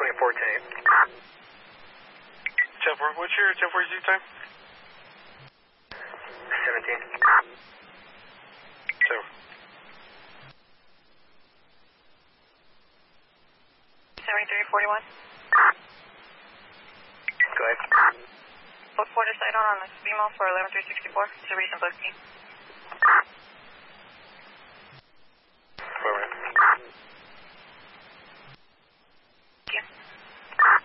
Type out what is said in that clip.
2410. Chevrolet, what's your Chevrolet Z time? 17. So, 7341. Go ahead. Book 4 to site on the BMO for 11364. It's a recent booking.